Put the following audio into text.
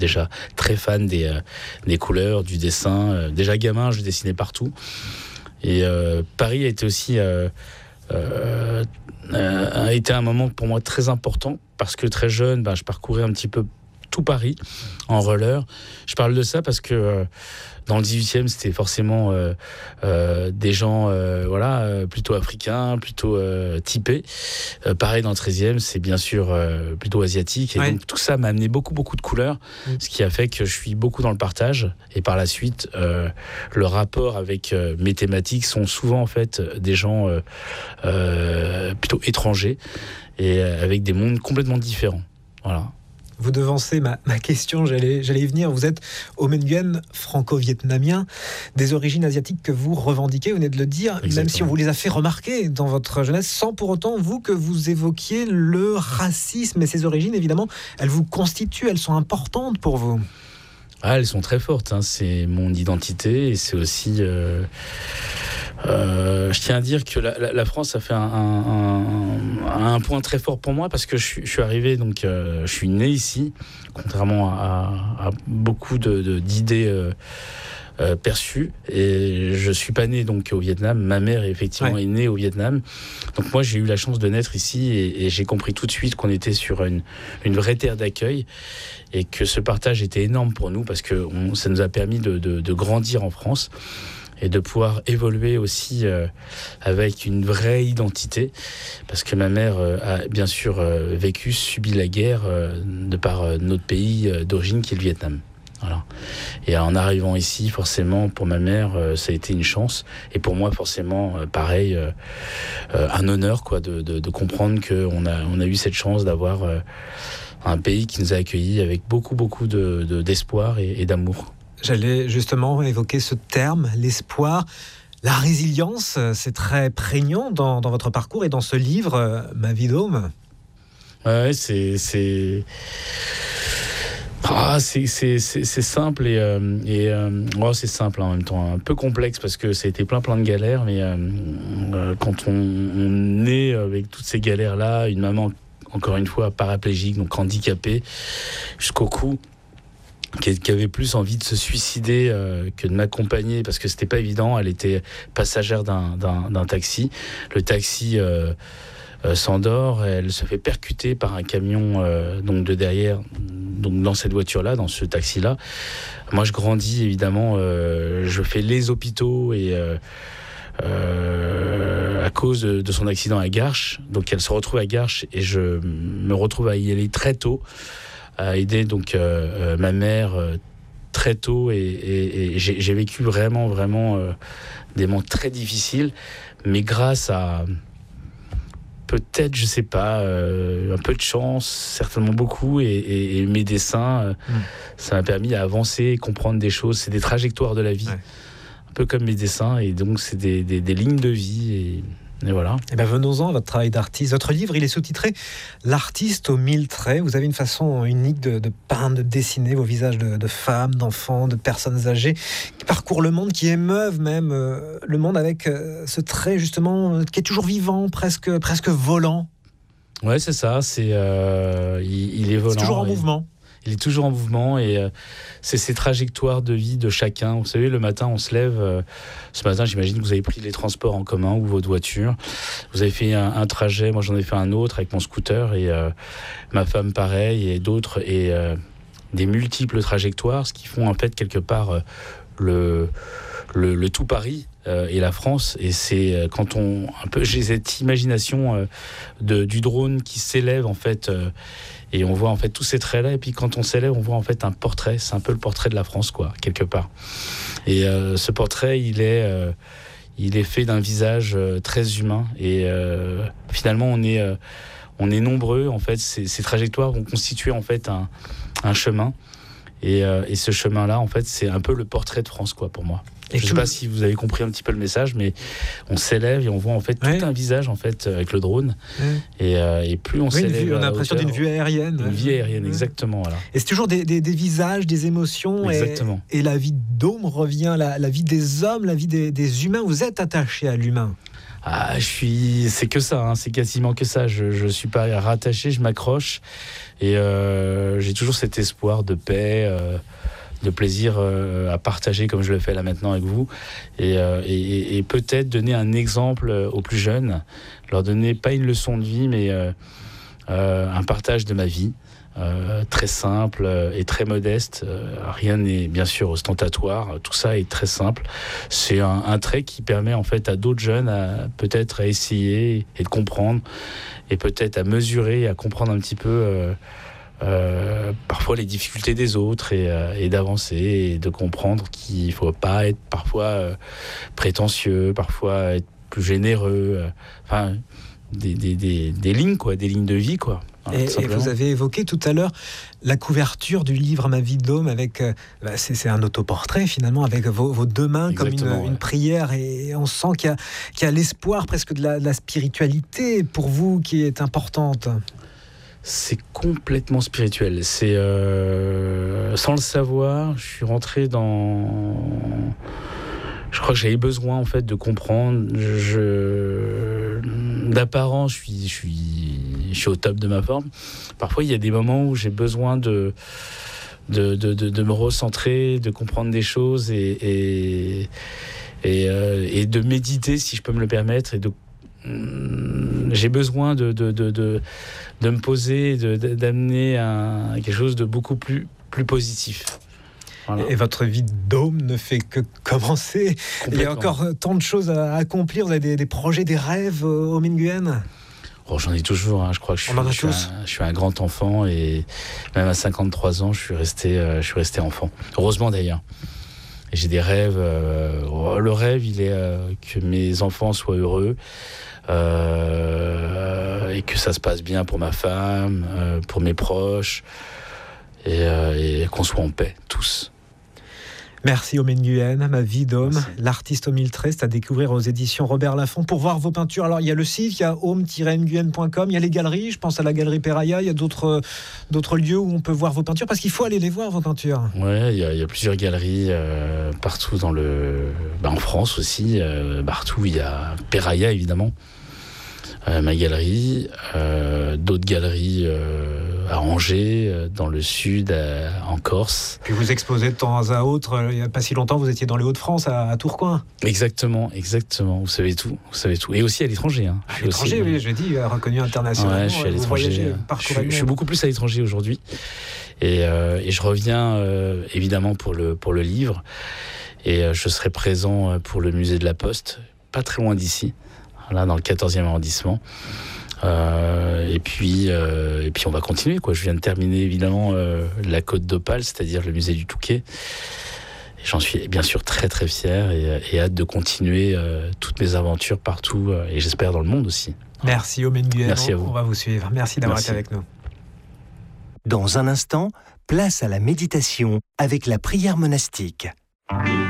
déjà très fan des couleurs, du dessin. Déjà gamin, je dessinais partout. Et Paris a été aussi a été un moment pour moi très important parce que très jeune, je parcourais un petit peu tout Paris en roller. Je parle de ça parce que dans le 18e, c'était forcément des gens plutôt africains, plutôt typés. Pareil, dans le 13e, c'est bien sûr plutôt asiatique. Et donc, tout ça m'a amené beaucoup de couleurs, ce qui a fait que je suis beaucoup dans le partage. Et par la suite, le rapport avec mes thématiques sont souvent en fait des gens plutôt étrangers et avec des mondes complètement différents. Voilà. Vous devancez ma question, j'allais y venir. Vous êtes Omen Nguyen, franco-vietnamien, des origines asiatiques que vous revendiquez, vous venez de le dire, Exactement. Même si on vous les a fait remarquer dans votre jeunesse, sans pour autant, que vous évoquiez le racisme et ses origines, évidemment, elles vous constituent, elles sont importantes pour vous. Elles sont très fortes, c'est mon identité et c'est aussi... je tiens à dire que la France a fait un point très fort pour moi parce que je suis arrivé, donc je suis né ici, contrairement à beaucoup d'idées perçues. Et je suis pas né donc au Vietnam. Ma mère effectivement est née au Vietnam. Donc moi j'ai eu la chance de naître ici et j'ai compris tout de suite qu'on était sur une vraie terre d'accueil et que ce partage était énorme pour nous parce que ça nous a permis de grandir en France et de pouvoir évoluer aussi avec une vraie identité. Parce que ma mère a bien sûr subi la guerre de par notre pays d'origine qui est le Vietnam. Voilà. Et en arrivant ici, forcément, pour ma mère, ça a été une chance. Et pour moi, forcément, pareil, un honneur de comprendre qu'on a eu cette chance d'avoir un pays qui nous a accueillis avec beaucoup d'espoir et d'amour. J'allais justement évoquer ce terme, l'espoir, la résilience. C'est très prégnant dans votre parcours et dans ce livre, Ma vie d'homme. Ouais, c'est simple c'est simple en même temps, un peu complexe parce que ça a été plein de galères, mais quand on est avec toutes ces galères-là, une maman, encore une fois, paraplégique, donc handicapée, jusqu'au cou, qui avait plus envie de se suicider que de m'accompagner parce que c'était pas évident. Elle était passagère d'un taxi. Le taxi s'endort, elle se fait percuter par un camion donc de derrière, donc dans cette voiture-là, dans ce taxi-là. Moi, je grandis évidemment, je fais les hôpitaux et à cause de son accident à Garches. Donc, elle se retrouve à Garches et je me retrouve à y aller très tôt, à aider donc ma mère très tôt et j'ai vécu vraiment des moments très difficiles, mais grâce à peut-être, je sais pas, un peu de chance, certainement beaucoup, et mes dessins, ça m'a permis d'avancer, comprendre des choses. C'est des trajectoires de la vie, un peu comme mes dessins, et donc c'est des lignes de vie, et voilà. Et venons-en à votre travail d'artiste. Votre livre, il est sous-titré « L'artiste aux 1000 traits ». Vous avez une façon unique de peindre, de dessiner vos visages de femmes, d'enfants, de personnes âgées qui parcourent le monde, qui émeuvent même le monde avec ce trait justement qui est toujours vivant, presque volant. Ouais, c'est ça. Il est volant. C'est toujours en mouvement. Il est toujours en mouvement et c'est ces trajectoires de vie de chacun. Vous savez, le matin, on se lève. Ce matin, j'imagine que vous avez pris les transports en commun ou votre voiture. Vous avez fait un trajet. Moi, j'en ai fait un autre avec mon scooter et ma femme, pareil, et d'autres. Et des multiples trajectoires, ce qui font en fait quelque part le tout Paris et la France. Et c'est quand j'ai cette imagination du drone qui s'élève en fait. Et on voit en fait tous ces traits-là. Et puis quand on s'élève, on voit en fait un portrait. C'est un peu le portrait de la France, quoi, quelque part. Et ce portrait, il est fait d'un visage très humain. Et finalement, on est nombreux. En fait, ces trajectoires vont constituer en fait un chemin. Et ce chemin-là, en fait, c'est un peu le portrait de France, quoi, pour moi. Je ne sais pas si vous avez compris un petit peu le message, mais on s'élève et on voit en fait tout un visage en fait avec le drone. Et plus on s'élève, on a l'impression d'une vue aérienne. Une vue aérienne, exactement. Voilà. Et c'est toujours des visages, des émotions. Exactement. Et la vie d'homme revient, la vie des hommes, la vie des humains. Vous êtes attaché à l'humain. C'est que ça, hein, c'est quasiment que ça. Je suis pas rattaché, je m'accroche et j'ai toujours cet espoir de paix, de plaisir à partager comme je le fais là maintenant avec vous et peut-être donner un exemple aux plus jeunes, leur donner pas une leçon de vie mais un partage de ma vie. Très simple et très modeste. Rien n'est bien sûr ostentatoire. Tout ça est très simple. C'est un trait qui permet en fait à d'autres jeunes peut-être à essayer et de comprendre et peut-être à mesurer et à comprendre un petit peu parfois les difficultés des autres et d'avancer et de comprendre qu'il ne faut pas être parfois prétentieux, parfois être plus généreux. Enfin, des lignes quoi, des lignes de vie quoi. Et vous avez évoqué tout à l'heure la couverture du livre Ma vie d'homme avec c'est un autoportrait finalement avec vos deux mains. Exactement, comme une prière et on sent qu'il y a l'espoir presque de la spiritualité pour vous qui est importante. C'est complètement spirituel. C'est sans le savoir, je suis rentré dans. Je crois que j'avais besoin en fait de comprendre. D'apparence, je suis au top de ma forme. Parfois, il y a des moments où j'ai besoin de me recentrer, de comprendre des choses et de méditer, si je peux me le permettre, j'ai besoin de me poser, d'amener quelque chose de beaucoup plus positif. Voilà. Et votre vie d'homme ne fait que commencer. Il y a encore tant de choses à accomplir. Vous avez des projets, des rêves, Omen Nguyen? J'en ai toujours. Je crois que je suis un grand enfant et même à 53 ans, je suis resté enfant. Heureusement d'ailleurs. Et j'ai des rêves. Le rêve, il est que mes enfants soient heureux et que ça se passe bien pour ma femme, pour mes proches et qu'on soit en paix tous. Merci Omen Nguyen, Ma vie d'homme, l'artiste au mille traits, c'est à découvrir aux éditions Robert Laffont. Pour voir vos peintures, alors il y a le site, il y a ome-nguyen.com, il y a les galeries, je pense à la galerie Peraya, il y a d'autres lieux où on peut voir vos peintures, parce qu'il faut aller les voir, vos peintures. Ouais, il y a plusieurs galeries partout en France aussi, partout il y a Peraya évidemment, ma galerie, d'autres galeries à Angers, dans le sud, en Corse. Puis vous exposez de temps à autre, il n'y a pas si longtemps, vous étiez dans les Hauts-de-France, à Tourcoing. Exactement, vous savez tout. Et aussi à l'étranger. Hein. À l'étranger, oui, je dis, reconnu internationalement. Ouais, je suis à l'étranger. Je suis beaucoup plus à l'étranger aujourd'hui. Et je reviens évidemment pour le livre. Et je serai présent pour le musée de la Poste, pas très loin d'ici, là dans le 14e arrondissement. Et puis on va continuer quoi. Je viens de terminer évidemment la Côte d'Opale, c'est-à-dire le musée du Touquet. Et j'en suis bien sûr très très fier et hâte de continuer toutes mes aventures partout et j'espère dans le monde aussi. Merci Omen Nguyen. Merci à vous. On va vous suivre. Merci d'avoir été avec nous. Dans un instant, place à la méditation avec la prière monastique.